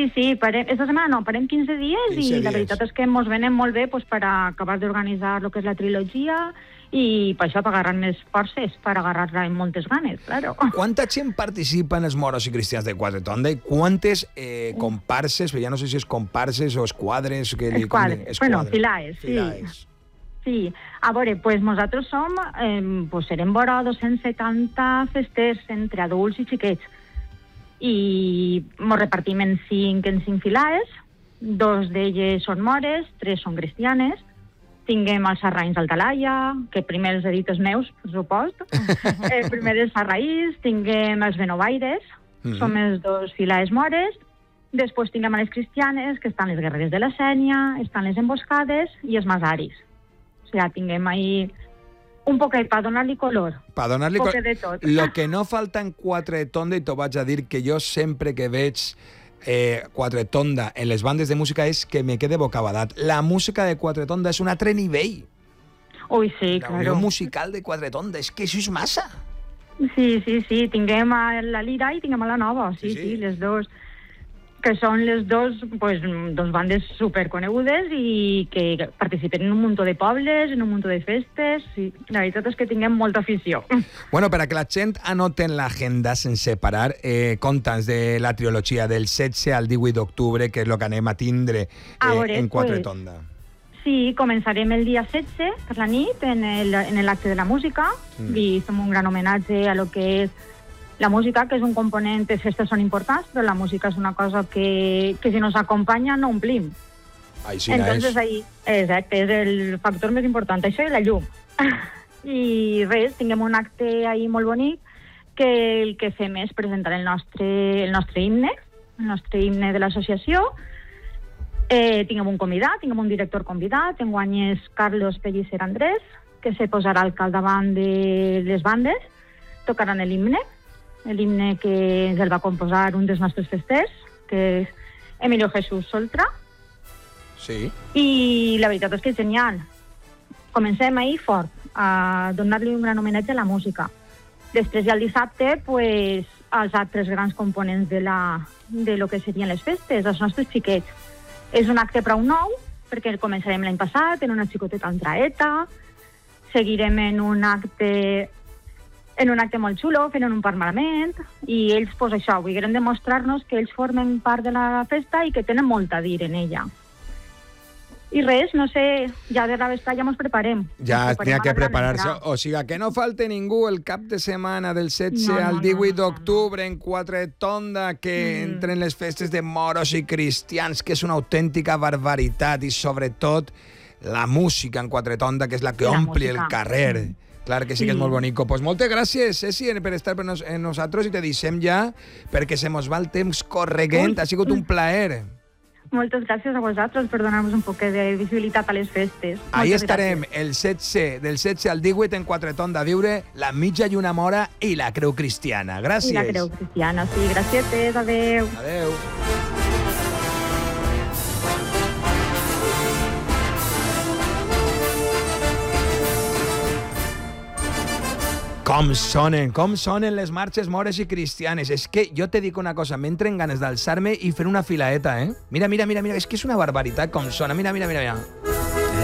Sí, esta setmana no, parem 15 dies i la veritat és que ens venem molt bé pues, per acabar d'organitzar el que és la trilogia i per això per agarrar més forces, per agarrar-la amb moltes ganes, claro. Quanta gent participa en els moros i cristians de Quatretonda i quantes comparses, ja no sé si és comparses o esquadres... Bueno, filaes, sí. Sí, a veure, pues nosaltres som, serem vora 270 festers entre adults i xiquets i ens repartim en 5 filaes, 2 d'elles són mores, 3 són cristianes, tinguem els sarraïns d'Altalaia, que primer els he dit els meus, per supost, primer els sarraïns, tinguem els benovaires, som els 2 filaes mores, després tinguem a les cristianes, que estan les guerreres de la Sénia, estan les emboscades i els masaris. O sigui, tinguem ahí un poquet per donar-li color. Per donar-li color. De tot. Lo que no falta en Quatretonda, i t'ho vaig a dir, que jo sempre que veig Quatretonda en les bandes de música és que me quede bocabadat. La música de Quatretonda és un altre nivell. Ui, sí, claro. La unió musical de Quatretonda, és que això és massa. Sí, tinguem a la Lira i tinguem a la Nova, sí, les dos, que són les dos bandes superconegudes i que participen en un munt de pobles, en un munt de festes, sí, la veritat és que tinguem molta afició. Bueno, per a que la gent anoten l'agenda sense parar, conta'ns de la trilogia del 16 al 18 d'octubre, que és el que anem a tindre en Quatretonda. Sí, començarem el dia 16 per la nit en l'acte de la música i fem un gran homenatge a lo que és la música, que és un component, les festes són importants, però la música és una cosa que si nos acompanya no omplim. Així Entonces, ahí, exacte, és el factor més important, això i la llum. I res, tinguem un acte ahí molt bonic, que el que fem és presentar el nostre himne de l'associació. Tinguem un convidat, tinguem un director convidat, enguany és Carlos Pellicer Andrés, que se posarà al capdavant de les bandes, tocaran l'himne que ens el va composar un dels nostres festers, que és Emilio Jesús Soltra. Sí. I la veritat és que és genial. Comencem ahir fort, a donar-li un gran homenatge a la música. Després, ja el dissabte, els altres grans components de lo que serien les festes, els nostres xiquets. És un acte prou nou, perquè començarem l'any passat en una xicoteta entraeta, seguirem en un acte molt xulo, fent un parlament, i ells, això, volgueren demostrar-nos que ells formen part de la festa i que tenen molt a dir en ella. I res, no sé, ja de la vesprada ja ens preparem. Ja n'hi ha que preparar-se. O sigui, que no falte ningú el cap de setmana del 16 al 18 d'octubre en Quatretonda, que entren les festes de moros i cristians, que és una autèntica barbaritat, i sobretot la música en Quatretonda, que és la que ompli el carrer. Clar que sí que és molt bonico. Pues moltes gràcies, Ceci, per estar per nosaltres, i te deixem ja perquè se mos va el temps correguent. Ha sigut un plaer. Moltes gràcies a vosaltres per donar-nos un poc de visibilitat a les festes. Ahí estarem, el 16, del 16 al 18 en Quatretonda, a viure la mitja lluna mora i la creu cristiana. Gràcies. I la creu cristiana, sí. Gràcies, adeu. Adeu. Com sonen les marxes mores i cristianes. És que jo te dic una cosa, m'entren ganes d'alçar-me i fer una filaeta, eh? Mira, és que és una barbaritat com sona. Mira.